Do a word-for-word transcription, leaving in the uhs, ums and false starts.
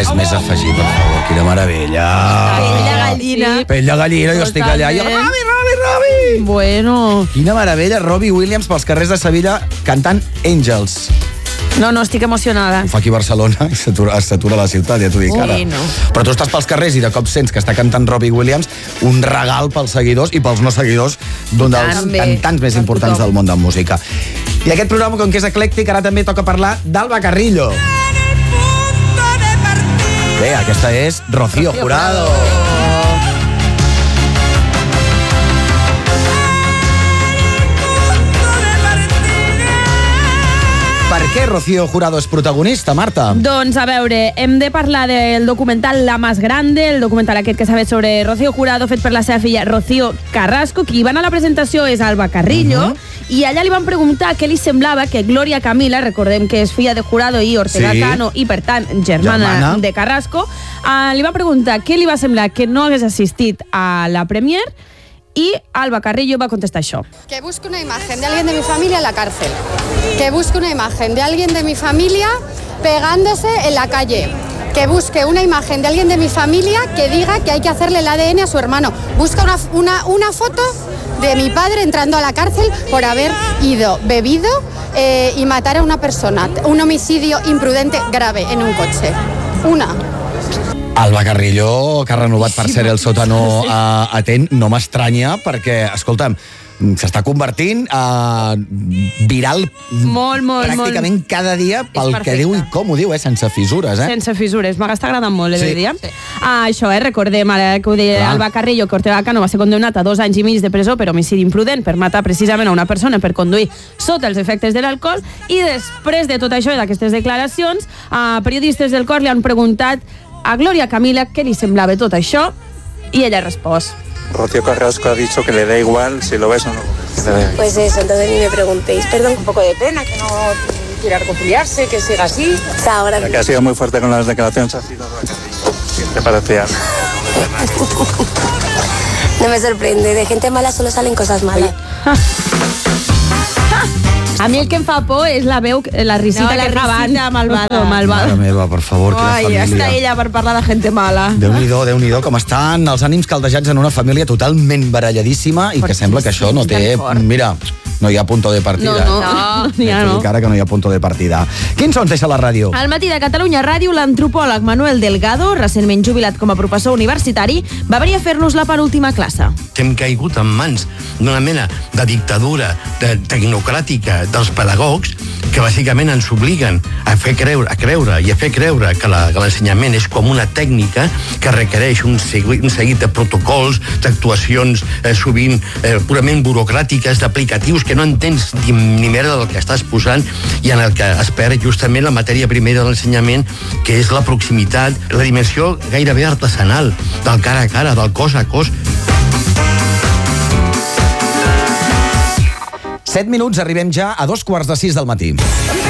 res més a afegir, per favor. Quina meravella. Pell de gallina. Pell de gallina, jo estic allà. I el Robbie, Robbie, Robbie. Bueno. Quina meravella, Robbie Williams pels carrers de Sevilla cantant Angels. No, no, estic emocionada. Ho fa aquí a Barcelona i s'atura, s'atura la ciutat, ja t'ho dic ara. Ui, no. Però tu estàs pels carrers i de cop sents que està cantant Robbie Williams, un regal pels seguidors i pels no seguidors d'un dels També. cantants més importants del món de la música. I aquest programa, com que és eclèctic, ara també toca parlar d'Alba Carrillo. Bé, aquesta és Rocío Jurado. Per què Rocío Jurado és protagonista, Marta? Doncs, a veure, hem de parlar del documental La Más Grande, el documental aquest que s'ha fet sobre Rocío Jurado, fet per la seva filla Rocío Carrasco. Qui va anar a la presentació és Alba Carrillo, uh -huh. i allà li van preguntar què li semblava que Gloria Camila, recordem que és filla de Jurado i Ortega Sí. Cano, i per tant, germana, Germana. de Carrasco, uh, li va preguntar què li va semblar que no hagués assistit a la premier, y Alba Carrillo va a contestar això. Que busque una imagen de alguien de mi familia en la cárcel. Que busque una imagen de alguien de mi familia pegándose en la calle. Que busque una imagen de alguien de mi familia que diga que hay que hacerle el A D N a su hermano. Busca una, una, una foto de mi padre entrando a la cárcel por haber ido bebido eh, y matar a una persona. Un homicidio imprudente grave en un coche. Una. Alba Carrillo, que ha renovat per ser el sòtano uh, atent, no m'estranya perquè, escolta'm, s'està convertint a uh, viral molt, molt, pràcticament molt. cada dia pel que diu i com ho diu, eh? Sense fissures. Eh? Sense fissures, m'està agradant molt, Sí. he de dir. Sí. Ah, això, eh? Recordem ara que ho deia Clar. Alba Carrillo, que Ortega Cano va ser condemnat a dos anys i mig de presó per homicidi imprudent, per matar precisament a una persona per conduir sota els efectes de l'alcohol, i després de tot això i d'aquestes declaracions, a periodistes del Cor li han preguntat a Gloria Camila què li semblava tot això, i ella ha respost. Rocío Carrasco ha dicho que le da igual si lo ves o no. Pues eso, entonces ni me preguntéis. Perdón, un poco de pena que no quiera reconciliarse, que siga así. Ahora La que ha sido muy fuerte con las declaraciones ha sido ¿qué te parecía? no me sorprende, de gente mala solo salen cosas malas. A mi el que em fa por és la veu, la risita No, la que fa abans. risita malvada. malvada. Mare meva, per favor, quina Ai, família. està ella per parlar de gente mala. Déu-n'hi-do, Déu-n'hi-do, com estan els ànims caldejats en una família totalment baralladíssima i que sembla que això no té... Mira, no hi ha punto de partida. No, no, No, no, ja no. Encara que no hi ha punto de partida. Quins sons deixa la ràdio? Al matí de Catalunya Ràdio, l'antropòleg Manuel Delgado, recentment jubilat com a professor universitari, va venir a fer-nos la penúltima classe. Hem caigut en mans d'una mena de dictadura de, tecnocràtica dels pedagogs que bàsicament ens obliguen a fer creure, a creure i a fer creure que la- que l'ensenyament és com una tècnica que requereix un seguit, un seguit de protocols, d'actuacions eh, sovint eh, purament burocràtiques, d'aplicatius que no entens ni, ni merda del que estàs posant i en el que es perd justament la matèria primera de l'ensenyament, que és la proximitat, la dimensió gairebé artesanal del cara a cara, del cos a cos. Set minuts, arribem ja a dos quarts de sis del matí.